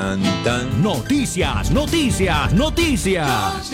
Tan, tan. Noticias, noticias, noticias.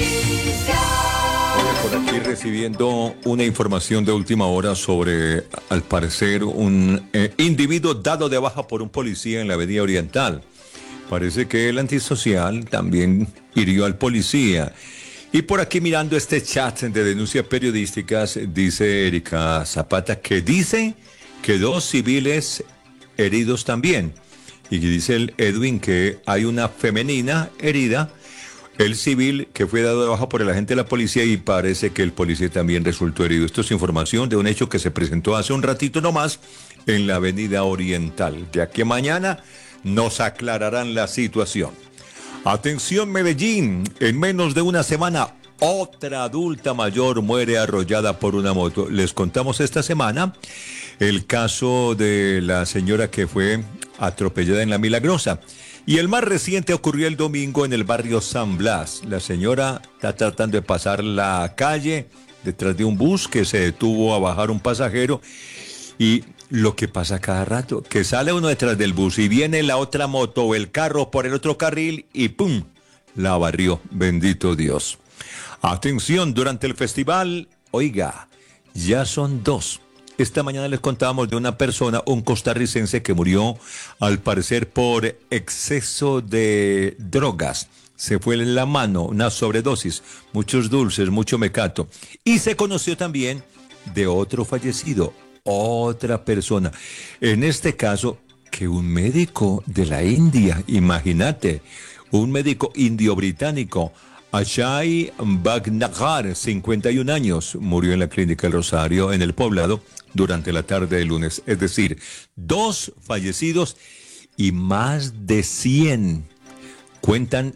Por aquí recibiendo una información de última hora sobre, al parecer, un individuo dado de baja por un policía en la Avenida Oriental. Parece que el antisocial también hirió al policía. Y por aquí mirando este chat de denuncias periodísticas, dice Erika Zapata que dice que 2 civiles heridos también. Y dice el Edwin que hay una femenina herida, el civil que fue dado de baja por el agente de la policía y parece que el policía también resultó herido. Esto es información de un hecho que se presentó hace un ratito nomás en la Avenida Oriental. De aquí a mañana nos aclararán la situación. Atención Medellín, en menos de una semana otra adulta mayor muere arrollada por una moto. Les contamos esta semana el caso de la señora que fue atropellada en La Milagrosa. Y el más reciente ocurrió el domingo en el barrio San Blas. La señora está tratando de pasar la calle detrás de un bus que se detuvo a bajar un pasajero. Y lo que pasa cada rato, que sale uno detrás del bus y viene la otra moto o el carro por el otro carril y ¡pum! La barrió. Bendito Dios. Atención, durante el festival, oiga, ya son 2. Esta mañana les contábamos de una persona, un costarricense que murió al parecer por exceso de drogas. Se fue en la mano, una sobredosis, muchos dulces, mucho mecato. Y se conoció también de otro fallecido, otra persona. En este caso, que un médico de la India, imagínate, un médico indio-británico, Ajay Bhagnagar, 51 años, murió en la clínica El Rosario, en el Poblado, durante la tarde del lunes. Es decir, 2 fallecidos y más de 100. Cuentan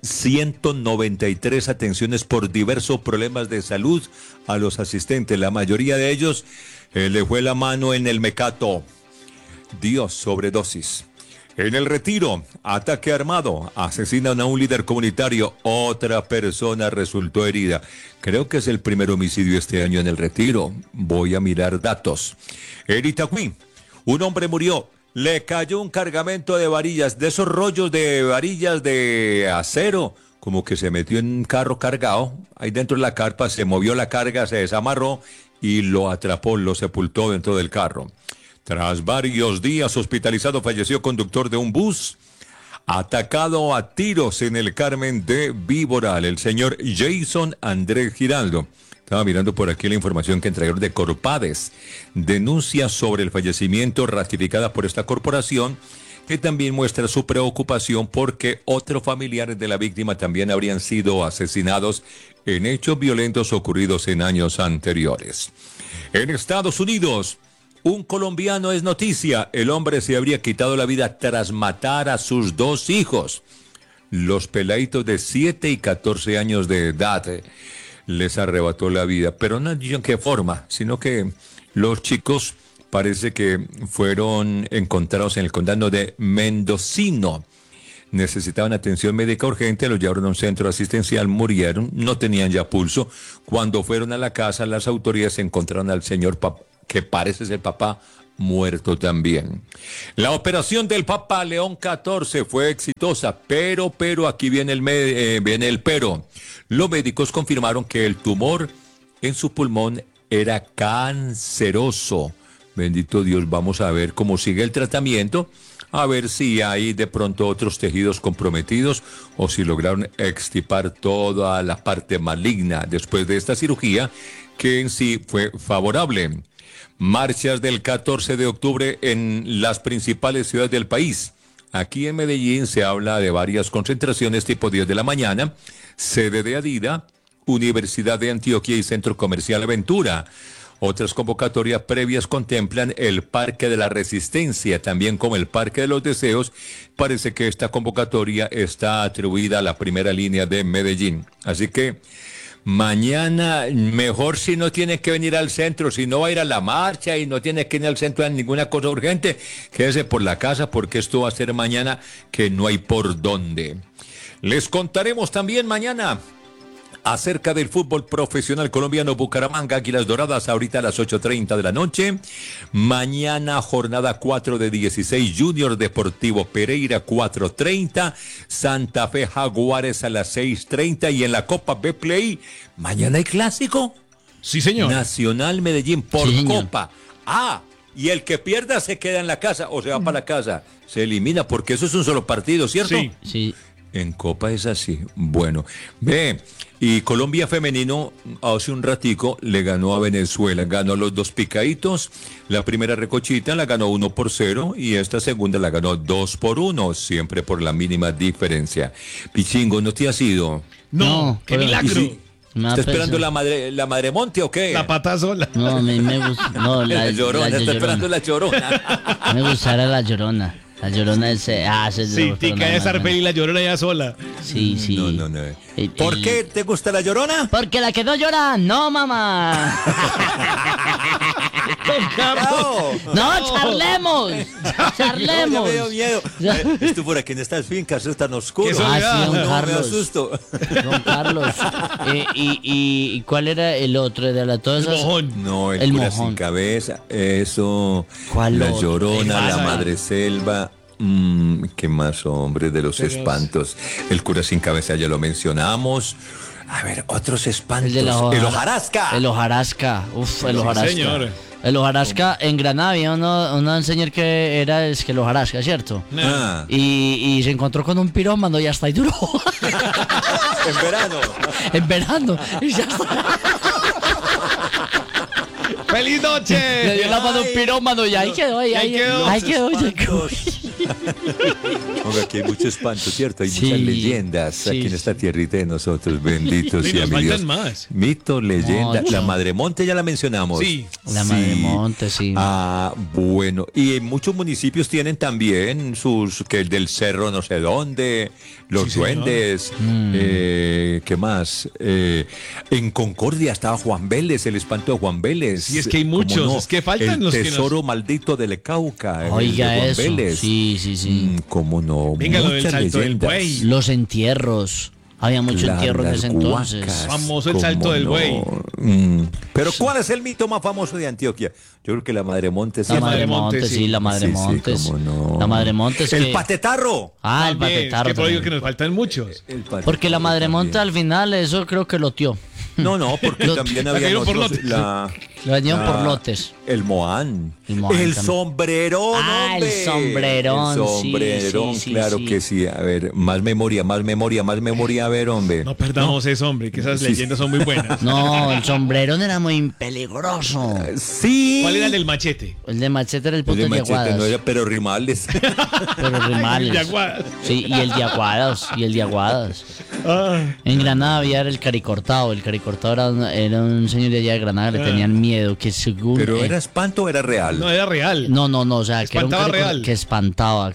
193 atenciones por diversos problemas de salud a los asistentes. La mayoría de ellos le fue la mano en el mecato. Dios, sobredosis. En el Retiro, ataque armado, asesinan a un líder comunitario, otra persona resultó herida. Creo que es el primer homicidio este año en el Retiro. Voy a mirar datos. En Itagüí, un hombre murió, le cayó un cargamento de varillas, de esos rollos de varillas de acero, como que se metió en un carro cargado, ahí dentro de la carpa se movió la carga, se desamarró y lo atrapó, lo sepultó dentro del carro. Tras varios días hospitalizado, falleció conductor de un bus atacado a tiros en el Carmen de Víboral, el señor Jason Andrés Giraldo. Estaba mirando por aquí la información que entregaron de Corpades. Denuncia sobre el fallecimiento ratificada por esta corporación, que también muestra su preocupación porque otros familiares de la víctima también habrían sido asesinados en hechos violentos ocurridos en años anteriores. En Estados Unidos, un colombiano es noticia. El hombre se habría quitado la vida tras matar a sus 2 hijos. Los peladitos de 7 y 14 años de edad les arrebató la vida. Pero no dijeron qué forma, sino que los chicos parece que fueron encontrados en el condado de Mendocino. Necesitaban atención médica urgente, los llevaron a un centro asistencial, murieron, no tenían ya pulso. Cuando fueron a la casa, las autoridades encontraron al señor que parece ser papá, muerto también. La operación del Papa León XIV fue exitosa, pero aquí viene viene el pero. Los médicos confirmaron que el tumor en su pulmón era canceroso. Bendito Dios, vamos a ver cómo sigue el tratamiento, a ver si hay de pronto otros tejidos comprometidos o si lograron extirpar toda la parte maligna después de esta cirugía, que en sí fue favorable. Marchas del 14 de octubre en las principales ciudades del país. Aquí en Medellín se habla de varias concentraciones tipo 10 de la mañana, sede de Adida, Universidad de Antioquia y Centro Comercial Aventura. Otras convocatorias previas contemplan el Parque de la Resistencia, también como el Parque de los Deseos. Parece que esta convocatoria está atribuida a la primera línea de Medellín. Así que mañana, mejor si no tiene que venir al centro, si no va a ir a la marcha y no tiene que ir al centro a ninguna cosa urgente, quédese por la casa porque esto va a ser mañana que no hay por dónde. Les contaremos también mañana acerca del fútbol profesional colombiano. Bucaramanga, Águilas Doradas, ahorita a las 8:30 de la noche. Mañana, jornada 4 de 16, Junior Deportivo Pereira, 4:30. Santa Fe Jaguares a las 6:30. Y en la Copa B-Play, mañana hay clásico. Sí, señor. Nacional Medellín por Sí, señor. Copa. Y el que pierda se queda en la casa o se va para la casa. Se elimina porque eso es un solo partido, ¿cierto? Sí. Sí. En Copa es así. Bueno, ve, y Colombia femenino hace un ratico le ganó a Venezuela, ganó los dos picaditos. La primera recochita la ganó 1-0 y esta segunda la ganó 2-1, siempre por la mínima diferencia. Pichingo, ¿no te has ido? No, qué pero- milagro. ¿Y si- Me ¿Está da esperando pesar. la madre Monte o qué? La pata sola. No, a mí me gusta. No, La Llorona, está esperando la Llorona. Me gustara la Llorona. La Llorona es. Sí, tica de Sarpel y la Llorona ya sola. Sí, sí. No. ¿Por qué te gusta la Llorona? Porque la que no llora, no, mamá. ¡Bravo! No, charlemos. Ya Charlemos. me dio miedo. Esto por aquí en estas fincas es tan oscuro. Qué soledad. don No, me Carlos. asusto. Don Carlos. ¿Y cuál era el otro de la todas El esas? mojón. No, el El cura mojón. sin cabeza, eso. ¿Cuál La otro? Llorona, ¿Qué la pasa? Madre Selva. ¿Qué más, hombre, de los Pero- espantos? El cura sin cabeza ya lo mencionamos. A ver, otros espantos. El de la El hojarasca. El hojarasca. Uf, el Sí, hojarasca. señor. El hojarasca, en Granada había un señor que era es que el hojarasca, ¿cierto? Ah, Y se encontró con un pirómano y hasta ahí duró. en verano. En verano. Y ya está. ¡Feliz noche! Le dio la mano a un pirómano y ahí quedó. ahí quedó. Ahí quedó. Los ya quedó. Hombre, aquí hay mucho espanto, ¿cierto? Hay Sí, muchas leyendas sí. aquí en esta tierrita de nosotros, benditos Y y nos amigos. faltan más. Mitos, leyendas. Mucho. La Madre Monte ya la mencionamos. Sí. La Madre Monte, sí. Bueno. Y en muchos municipios tienen también que el del cerro no sé dónde, los Sí, señor. duendes. ¿Qué más? En Concordia estaba Juan Vélez, el espanto de Juan Vélez. Sí, es que hay ¿Cómo muchos, es que faltan el los que tesoro maldito del Cauca. el de Oiga Juan eso. Vélez. Sí. ¿Cómo no? Venga, lo del Muchas salto del leyendas. buey. Los entierros. Había mucho Claro, entierro en las ese entonces. huacas, Famoso el ¿cómo salto del buey. Pero ¿cuál es el mito más famoso de Antioquia? Yo creo que la Madre Montes. La Madre Madre Montes, Montes, sí. sí, la Madre Sí, Montes. cómo no. La Madre Montes. El que- patetarro. Ah, el También, patetarro. es que por ello también. que nos faltan muchos. Porque la Madre Monte al final, eso creo que loteó. No, porque también La había dieron por otros. lotes. Lo vendieron por lotes. El Moán. El Moán El también. sombrerón. Ah, el hombre. sombrerón, El sí, sombrerón, sí, claro sí. que sí. A ver, más memoria. A ver, hombre. No perdamos eso, hombre, que esas Sí. leyendas son muy buenas. No, el sombrerón era muy peligroso. Sí. ¿Cuál era el del machete? El de Machete era el El puto de de Machete Aguadas. no era, pero Rimales. Pero Rimales. El de Aguadas. Sí, y el de Aguadas. Y el de Aguadas. Ah, En Granada había el caricortado. El caricortado era un señor de allá de Granada, le tenían miedo, que según... Pero ¿era espanto o era real? no, era real. No, o sea, que era un Espantaba caricor- real. que espantaba,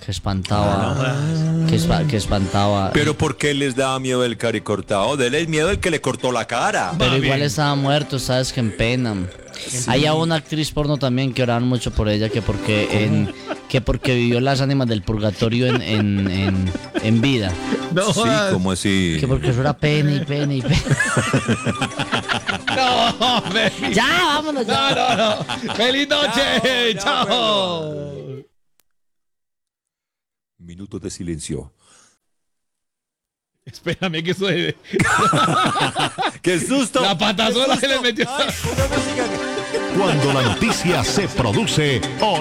que espantaba. Pero ¿por qué les daba miedo el caricortado? Dele miedo el que le cortó la cara. Pero Va igual bien. estaba muerto, sabes que en pena. Hay a una actriz porno también que oraban mucho por ella, que porque vivió las ánimas del purgatorio en vida. No, Sí, jodas. como así. Que porque eso era pena y pena y pena. No, hombre. Ya, vámonos ya. No. ¡Feliz noche! ¡Chao! Minutos de silencio. Espérame que suene. ¡Qué susto! La patasola ¡Qué se le susto! metió. Ay, una música que- Cuando la noticia se produce